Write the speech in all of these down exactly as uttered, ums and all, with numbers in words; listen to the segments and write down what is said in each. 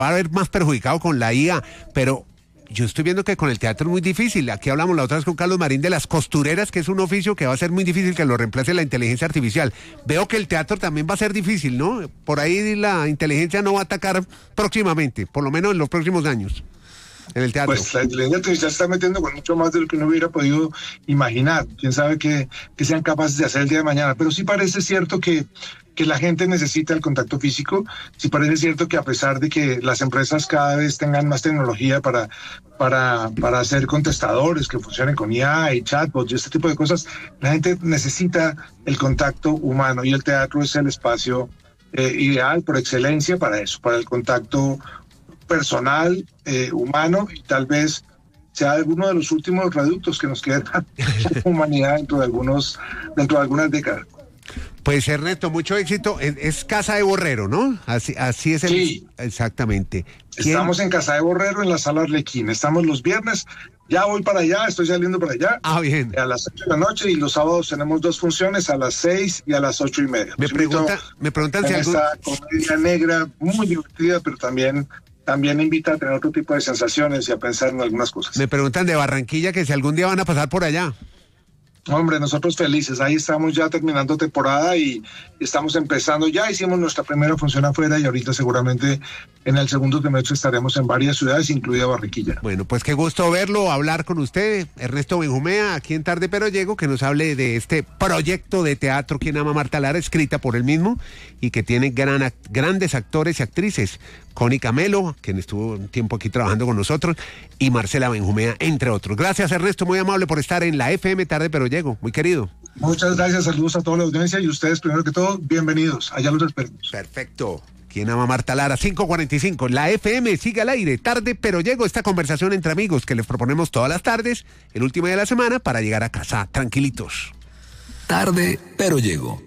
va a ver más perjudicado con la I A, pero yo estoy viendo que con el teatro es muy difícil. Aquí hablamos la otra vez con Carlos Marín de las costureras, que es un oficio que va a ser muy difícil que lo reemplace la inteligencia artificial. Veo que el teatro también va a ser difícil, ¿no? Por ahí la inteligencia no va a atacar próximamente, por lo menos en los próximos años, en el teatro. Pues la inteligencia artificial se está metiendo con mucho más de lo que uno hubiera podido imaginar. Quién sabe qué, qué sean capaces de hacer el día de mañana. Pero sí parece cierto que, que la gente necesita el contacto físico. Sí parece cierto que a pesar de que las empresas cada vez tengan más tecnología para, para, para hacer contestadores que funcionen con I A y chatbots y este tipo de cosas, la gente necesita el contacto humano y el teatro es el espacio eh, ideal por excelencia para eso, para el contacto personal, eh, humano, y tal vez sea alguno de los últimos reductos que nos quedan como humanidad dentro de algunos, dentro de algunas décadas. Pues Ernesto, mucho éxito. Es, es Casa de Borrero, ¿no? Así, así es el... Sí. Exactamente. ¿Quién? Estamos en Casa de Borrero, en la Sala Arlequín. Estamos los viernes. Ya voy para allá, estoy saliendo para allá. Ah, bien. A las ocho de la noche, y los sábados tenemos dos funciones, a las seis y a las ocho y media. Me, pregunta, me preguntan si algún... Esta comedia negra, muy divertida, pero también... también invita a tener otro tipo de sensaciones y a pensar en algunas cosas. Me preguntan de Barranquilla que si algún día van a pasar por allá. Hombre, nosotros felices, ahí estamos ya terminando temporada y estamos empezando, ya hicimos nuestra primera función afuera y ahorita seguramente en el segundo trimestre estaremos en varias ciudades, incluida Barranquilla. Bueno, pues qué gusto verlo, hablar con usted, Ernesto Benjumea, aquí en Tarde Pero Llego, que nos hable de este proyecto de teatro Quien ama a Marta Lara, escrita por él mismo y que tiene gran, grandes actores y actrices. Connie Camelo, quien estuvo un tiempo aquí trabajando con nosotros, y Marcela Benjumea, entre otros. Gracias, Ernesto, muy amable por estar en la F M Tarde Pero Llego, muy querido. Muchas gracias, saludos a toda la audiencia y ustedes primero que todo, bienvenidos, allá los esperamos. Perfecto. ¿Quién ama a Marta Lara? cinco cuarenta y cinco, la F M sigue al aire, Tarde Pero Llego, esta conversación entre amigos que les proponemos todas las tardes, el último día de la semana, para llegar a casa tranquilitos. Tarde Pero Llego.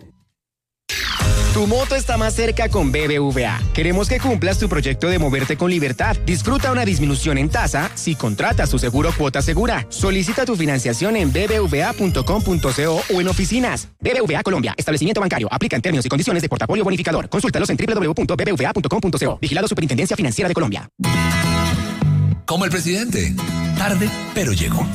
Tu moto está más cerca con B B V A. Queremos que cumplas tu proyecto de moverte con libertad. Disfruta una disminución en tasa si contratas tu seguro Cuota Segura. Solicita tu financiación en b b v a punto com punto co o en oficinas. B B V A Colombia. Establecimiento bancario. Aplica en términos y condiciones de portafolio bonificador. Consúltalos en w w w punto b b v a punto com punto co. Vigilado Superintendencia Financiera de Colombia. Como el presidente. Tarde Pero Llegó.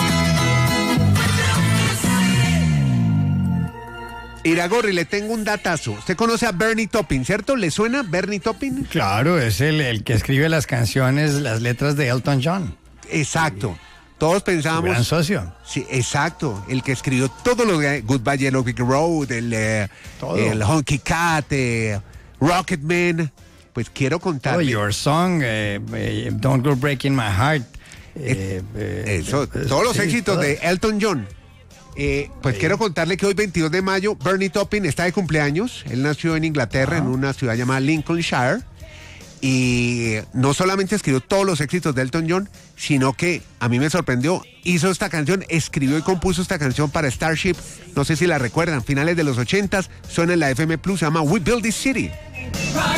Iragorri, le tengo un datazo. Usted conoce a Bernie Taupin, ¿cierto? ¿Le suena Bernie Taupin? Claro, es el, el que escribe las canciones, las letras de Elton John. Exacto. Todos pensábamos... Gran socio. Sí, exacto. El que escribió todos los... Goodbye Yellow Brick Road, el, eh, el Honky Cat, eh, Rocketman. Pues quiero contarle... Oh, Your Song, eh, eh, Don't Go Breaking My Heart. Eh, eh, eso, eh, todos los sí, éxitos todos. de Elton John. Eh, pues sí. Quiero contarle que hoy veintidós de mayo Bernie Taupin está de cumpleaños. Él nació en Inglaterra, uh-huh. en una ciudad llamada Lincolnshire, y no solamente escribió todos los éxitos de Elton John, sino que a mí me sorprendió, hizo esta canción, escribió y compuso esta canción para Starship, no sé si la recuerdan, finales de los ochentas, suena en la F M Plus, se llama We Build This City.